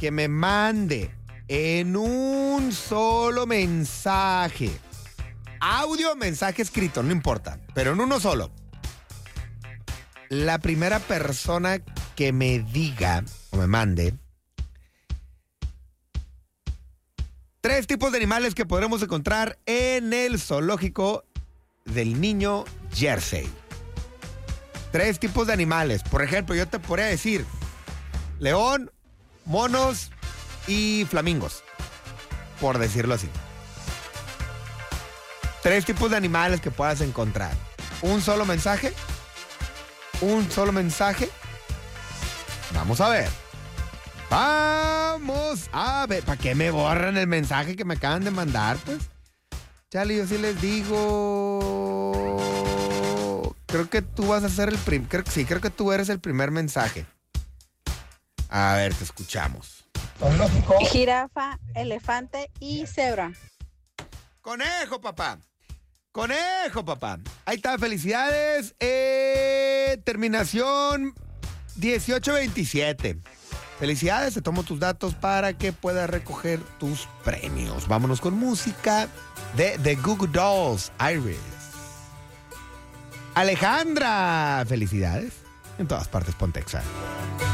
que me mande en un solo mensaje, audio, mensaje escrito, no importa, pero en uno solo, la primera persona que me diga o me mande 3 tipos de animales que podremos encontrar en el zoológico del Niño Jersey. 3 tipos de animales. Por ejemplo, yo te podría decir león, monos y flamingos, por decirlo así. 3 tipos de animales que puedas encontrar. Un solo mensaje. Vamos a ver. ¿Para qué me borran el mensaje que me acaban de mandar, pues? Chale, yo sí les digo. Creo que tú vas a ser el creo que tú eres el primer mensaje. A ver, te escuchamos. Jirafa, elefante y cebra. Conejo, papá. Ahí está, felicidades. Terminación 1827. Felicidades, te tomo tus datos para que puedas recoger tus premios. Vámonos con música de The Goo Goo Dolls, Iris. Alejandra, felicidades. En todas partes, Pontexa.